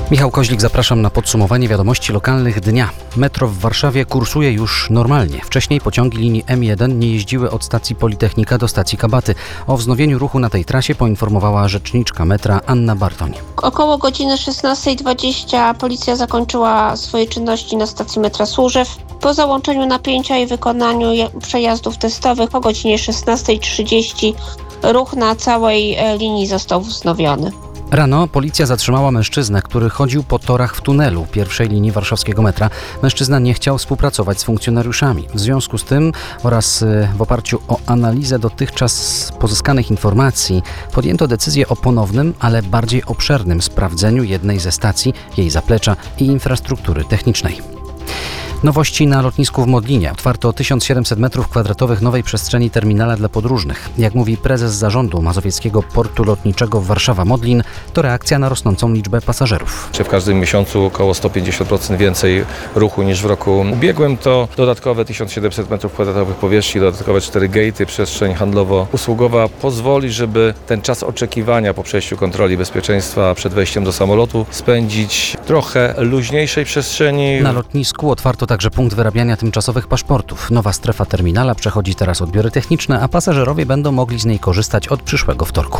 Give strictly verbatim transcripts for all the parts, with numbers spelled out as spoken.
Michał Koźlik, zapraszam na podsumowanie wiadomości lokalnych dnia. Metro w Warszawie kursuje już normalnie. Wcześniej pociągi linii M jeden nie jeździły od stacji Politechnika do stacji Kabaty. O wznowieniu ruchu na tej trasie poinformowała rzeczniczka metra Anna Bartoń. Około godziny szesnasta dwadzieścia policja zakończyła swoje czynności na stacji metra Służew. Po załączeniu napięcia i wykonaniu przejazdów testowych o godzinie szesnasta trzydzieści ruch na całej linii został wznowiony. Rano policja zatrzymała mężczyznę, który chodził po torach w tunelu pierwszej linii warszawskiego metra. Mężczyzna nie chciał współpracować z funkcjonariuszami. W związku z tym oraz w oparciu o analizę dotychczas pozyskanych informacji podjęto decyzję o ponownym, ale bardziej obszernym sprawdzeniu jednej ze stacji, jej zaplecza i infrastruktury technicznej. Nowości na lotnisku w Modlinie. Otwarto tysiąc siedemset metrów kwadratowych nowej przestrzeni terminala dla podróżnych. Jak mówi prezes zarządu Mazowieckiego Portu Lotniczego Warszawa-Modlin, to reakcja na rosnącą liczbę pasażerów. W każdym miesiącu około sto pięćdziesiąt procent więcej ruchu niż w roku ubiegłym. To dodatkowe tysiąc siedemset metrów kwadratowych powierzchni, dodatkowe cztery gatey, przestrzeń handlowo-usługowa pozwoli, żeby ten czas oczekiwania po przejściu kontroli bezpieczeństwa przed wejściem do samolotu spędzić w trochę luźniejszej przestrzeni. Na lotnisku otwarto także punkt wyrabiania tymczasowych paszportów. Nowa strefa terminala przechodzi teraz odbiory techniczne, a pasażerowie będą mogli z niej korzystać od przyszłego wtorku.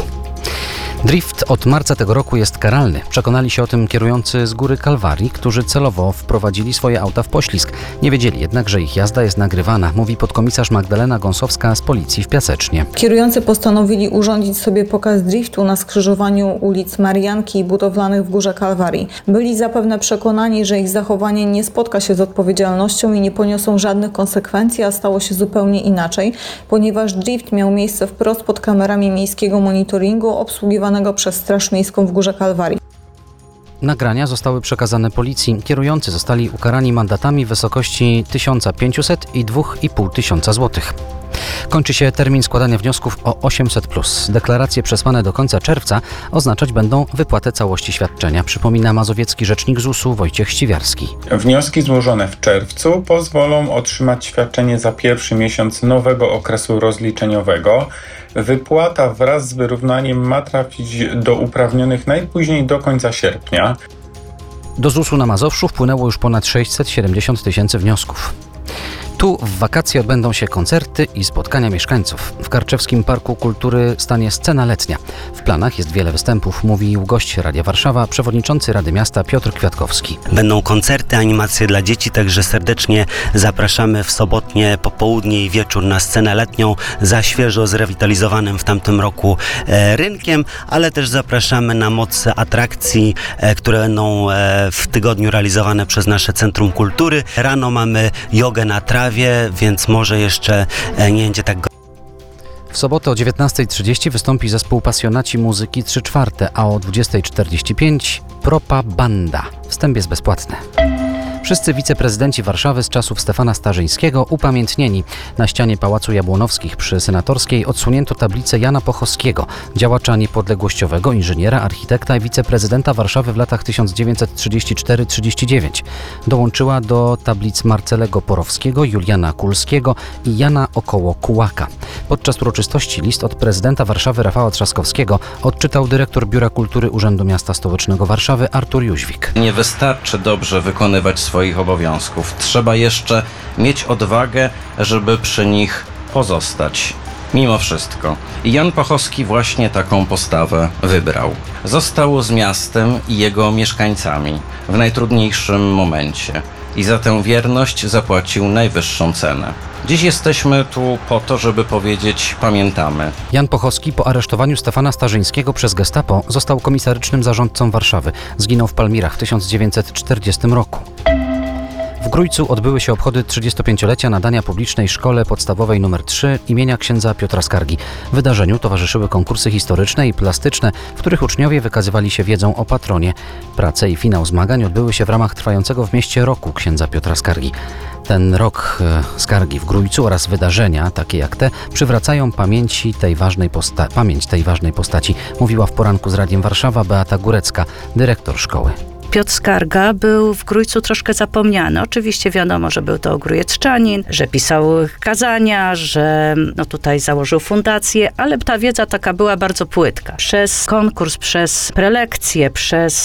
Drift od marca tego roku jest karalny. Przekonali się o tym kierujący z góry Kalwarii, którzy celowo wprowadzili swoje auta w poślizg. Nie wiedzieli jednak, że ich jazda jest nagrywana, mówi podkomisarz Magdalena Gąsowska z policji w Piasecznie. Kierujący postanowili urządzić sobie pokaz driftu na skrzyżowaniu ulic Marianki i Budowlanych w Górze Kalwarii. Byli zapewne przekonani, że ich zachowanie nie spotka się z odpowiedzialnością i nie poniosą żadnych konsekwencji, a stało się zupełnie inaczej, ponieważ drift miał miejsce wprost pod kamerami miejskiego monitoringu obsługiwanego przez Straż Miejską w Górze Kalwarii. Nagrania zostały przekazane policji. Kierujący zostali ukarani mandatami w wysokości tysiąc pięćset i dwa i pół tysiąca złotych. Kończy się termin składania wniosków o osiemset plus. Deklaracje przesłane do końca czerwca oznaczać będą wypłatę całości świadczenia, przypomina mazowiecki rzecznik zusu Wojciech Ściwiarski. Wnioski złożone w czerwcu pozwolą otrzymać świadczenie za pierwszy miesiąc nowego okresu rozliczeniowego. Wypłata wraz z wyrównaniem ma trafić do uprawnionych najpóźniej do końca sierpnia. Do zusu na Mazowszu wpłynęło już ponad sześćset siedemdziesiąt tysięcy wniosków. Tu w wakacje odbędą się koncerty i spotkania mieszkańców. W Karczewskim Parku Kultury stanie scena letnia. W planach jest wiele występów, mówił gość Radia Warszawa, przewodniczący Rady Miasta Piotr Kwiatkowski. Będą koncerty, animacje dla dzieci, także serdecznie zapraszamy w sobotnie popołudnie i wieczór na scenę letnią za świeżo zrewitalizowanym w tamtym roku e, rynkiem, ale też zapraszamy na moc atrakcji, e, które będą e, w tygodniu realizowane przez nasze Centrum Kultury. Rano mamy jogę na trawie, więc może jeszcze nie będzie tak go. W sobotę o dziewiętnasta trzydzieści wystąpi zespół Pasjonaci Muzyki trzy czwarte, a o dwudziesta czterdzieści pięć Propa Banda. Wstęp jest bezpłatny. Wszyscy wiceprezydenci Warszawy z czasów Stefana Starzyńskiego upamiętnieni. Na ścianie Pałacu Jabłonowskich przy Senatorskiej odsunięto tablicę Jana Pochowskiego, działacza niepodległościowego, inżyniera, architekta i wiceprezydenta Warszawy w latach tysiąc dziewięćset trzydzieści cztery do trzydzieści dziewięć. Dołączyła do tablic Marcelego Porowskiego, Juliana Kulskiego i Jana Około-Kułaka. Podczas uroczystości list od prezydenta Warszawy Rafała Trzaskowskiego odczytał dyrektor Biura Kultury Urzędu Miasta Stołecznego Warszawy Artur Jóźwik. Nie wystarczy dobrze wykonywać swoich obowiązków. Trzeba jeszcze mieć odwagę, żeby przy nich pozostać. Mimo wszystko. Jan Pochowski właśnie taką postawę wybrał. Został z miastem i jego mieszkańcami w najtrudniejszym momencie i za tę wierność zapłacił najwyższą cenę. Dziś jesteśmy tu po to, żeby powiedzieć pamiętamy. Jan Pochowski po aresztowaniu Stefana Starzyńskiego przez Gestapo został komisarycznym zarządcą Warszawy. Zginął w Palmirach w tysiąc dziewięćset czterdziestym roku. W Grójcu odbyły się obchody trzydziestopięciolecia nadania publicznej Szkole Podstawowej nr trzy imienia księdza Piotra Skargi. Wydarzeniu towarzyszyły konkursy historyczne i plastyczne, w których uczniowie wykazywali się wiedzą o patronie. Prace i finał zmagań odbyły się w ramach trwającego w mieście roku księdza Piotra Skargi. Ten rok e, Skargi w Grójcu oraz wydarzenia, takie jak te, przywracają pamięci tej ważnej posta- pamięć tej ważnej postaci, mówiła w poranku z Radiem Warszawa Beata Górecka, dyrektor szkoły. Piotr Skarga był w Grójcu troszkę zapomniany. Oczywiście wiadomo, że był to grójecczanin, że pisał kazania, że no tutaj założył fundację, ale ta wiedza taka była bardzo płytka. Przez konkurs, przez prelekcje, przez